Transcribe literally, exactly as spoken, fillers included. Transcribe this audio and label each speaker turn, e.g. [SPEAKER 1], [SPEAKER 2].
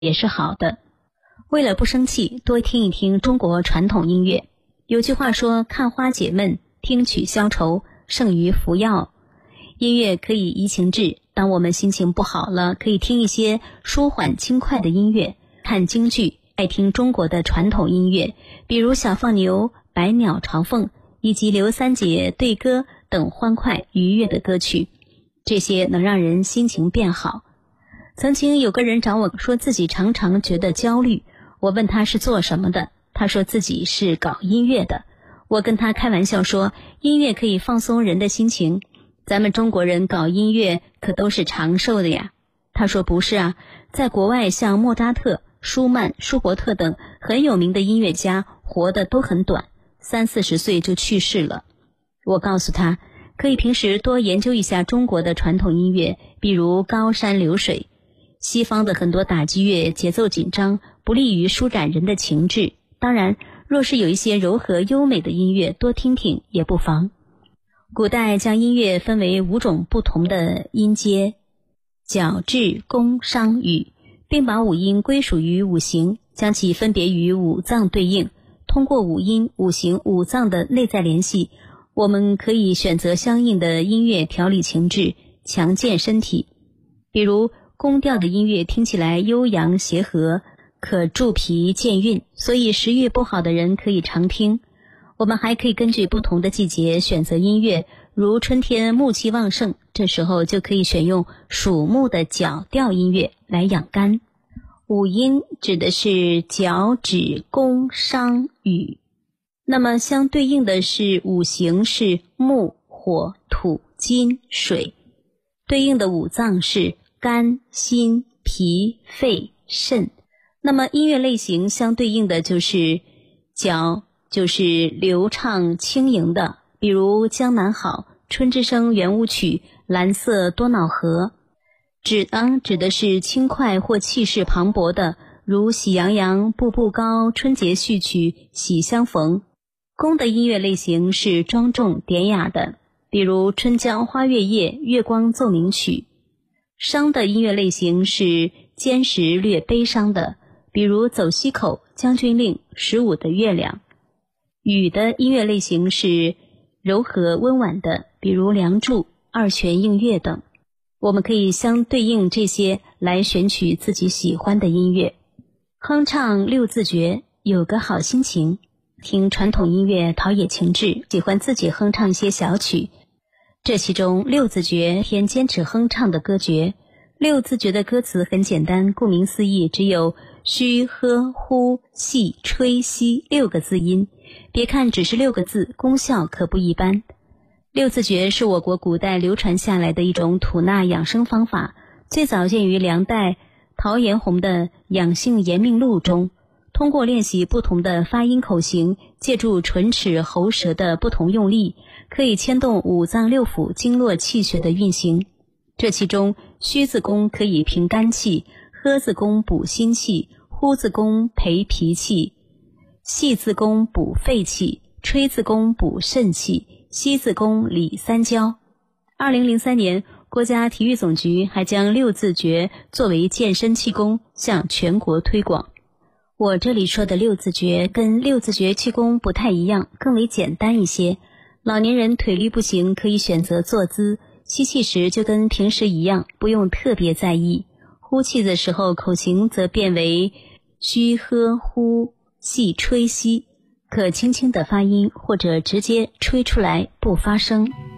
[SPEAKER 1] 也是好的。为了不生气，多听一听中国传统音乐。有句话说，看花解闷，听曲消愁，胜于服药。音乐可以怡情志，当我们心情不好了，可以听一些舒缓轻快的音乐，看京剧，爱听中国的传统音乐，比如小放牛、百鸟朝凤以及刘三姐对歌等欢快愉悦的歌曲，这些能让人心情变好。曾经有个人找我说自己常常觉得焦虑，我问他是做什么的，他说自己是搞音乐的。我跟他开玩笑说，音乐可以放松人的心情，咱们中国人搞音乐可都是长寿的呀。他说不是啊，在国外像莫扎特、舒曼、舒伯特等很有名的音乐家活得都很短，三四十岁就去世了。我告诉他，可以平时多研究一下中国的传统音乐，比如高山流水。西方的很多打击乐节奏紧张，不利于舒展人的情志。当然，若是有一些柔和优美的音乐，多听听也不妨。古代将音乐分为五种不同的音阶：角、徵、宫、商、羽，并把五音归属于五行，将其分别与五脏对应。通过五音、五行、五脏的内在联系，我们可以选择相应的音乐调理情志，强健身体。比如宫调的音乐听起来悠扬协和，可助脾健运，所以食欲不好的人可以常听。我们还可以根据不同的季节选择音乐，如春天木气旺盛，这时候就可以选用属木的角调音乐来养肝。五音指的是角、徵、宫、商、羽，那么相对应的是五行是木、火、土、金、水，对应的五脏是肝、心、脾、肺、肾。那么音乐类型相对应的就是角，就是流畅轻盈的，比如江南好、春之声圆舞曲、蓝色多瑙河。徵呢，指的是轻快或气势磅礴的，如喜洋洋、步步高、春节序曲、喜相逢。宫的音乐类型是庄重典雅的，比如春江花月夜、月光奏鸣曲。商的音乐类型是坚实略悲伤的，比如走西口、将军令、十五的月亮。羽的音乐类型是柔和温婉的，比如梁祝、二泉映月等。我们可以相对应这些来选取自己喜欢的音乐。哼唱六字诀，有个好心情。听传统音乐陶冶情志，喜欢自己哼唱一些小曲。这其中六字诀偏坚持哼唱的歌诀。六字诀的歌词很简单，顾名思义，只有虚、呵、呼、细、吹、吸六个字音。别看只是六个字，功效可不一般。六字诀是我国古代流传下来的一种吐纳养生方法，最早见于梁代陶延洪的《养性延命录》中。通过练习不同的发音口型，借助唇齿喉舌的不同用力，可以牵动五脏六腑经络气血的运行。这其中虚字功可以平肝气，呵字功补心气，呼字功培脾气，细字功补肺气，吹字功补肾气，吸字功理三焦。二零零三年，国家体育总局还将六字诀作为健身气功向全国推广。我这里说的六字诀跟六字诀气功不太一样，更为简单一些。老年人腿力不行，可以选择坐姿，吸气时就跟平时一样，不用特别在意。呼气的时候，口型则变为虚、呵、呼、细、吹、吸，可轻轻的发音，或者直接吹出来不发声。